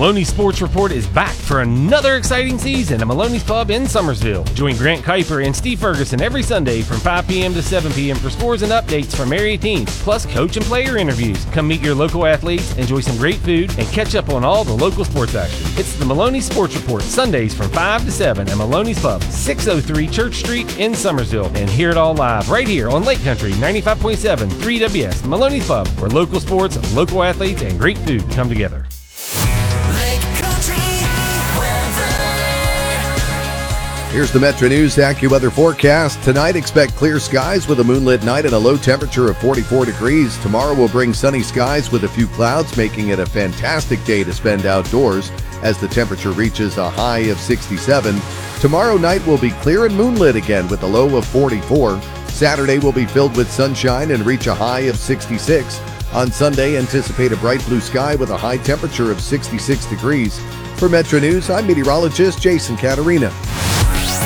Maloney Sports Report is back for another exciting season at Maloney's Pub in Summersville. Join Grant Kuiper and Steve Ferguson every Sunday from 5 p.m. to 7 p.m. for scores and updates from area teams, plus coach and player interviews. Come meet your local athletes, enjoy some great food, and catch up on all the local sports action. It's the Maloney Sports Report, Sundays from 5 to 7 at Maloney's Pub, 603 Church Street in Summersville. And hear it all live right here on Lake Country 95.7 3WS, Maloney's Pub, where local sports, local athletes, and great food come together. Here's the Metro News AccuWeather forecast. Tonight, expect clear skies with a moonlit night and a low temperature of 44 degrees. Tomorrow will bring sunny skies with a few clouds, making it a fantastic day to spend outdoors as the temperature reaches a high of 67. Tomorrow night will be clear and moonlit again with a low of 44. Saturday will be filled with sunshine and reach a high of 66. On Sunday, anticipate a bright blue sky with a high temperature of 66 degrees. For Metro News, I'm meteorologist Jason Caterina.